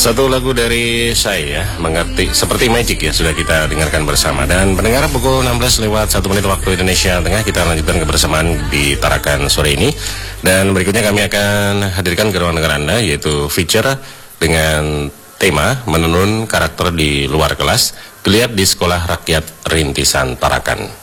Satu lagu dari saya, Mengerti Seperti Magic ya, sudah kita dengarkan bersama. Dan pendengar, pukul 16 lewat 1 menit waktu Indonesia Tengah, kita lanjutkan kebersamaan di Tarakan sore ini. Dan berikutnya kami akan hadirkan ke ruang dengar Anda, yaitu feature dengan tema menenun karakter di luar kelas, geliat di Sekolah Rakyat Rintisan Tarakan.